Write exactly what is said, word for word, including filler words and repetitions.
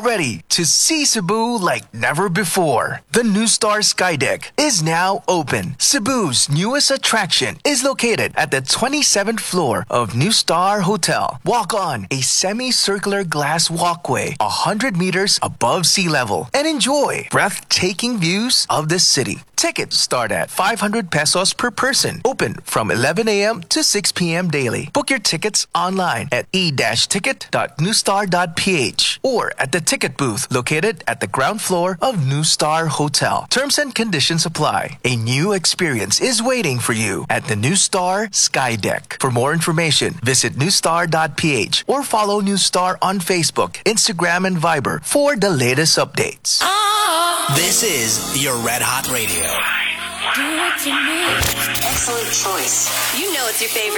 ready to see Cebu like never before. The New Star Skydeck is now open. Cebu's newest attraction is located at the twenty-seventh floor of New Star Hotel. Walk on a semicircular glass walkway one hundred meters above sea level and enjoy breathtaking views of the city. Tickets start at five hundred pesos per person. Open from eleven a.m. to six p.m. daily. Book your tickets online at e dash ticket dot new star dot p h or at the ticket booth located at the ground floor of New Star Hotel. Terms and conditions apply. A new experience is waiting for you at the New Star Skydeck. For more information, visit new star dot p h or follow New Star on Facebook, Instagram, and Viber for the latest updates. This is your Red Hot Radio. Do it to me. Excellent choice. You know it's your favorite.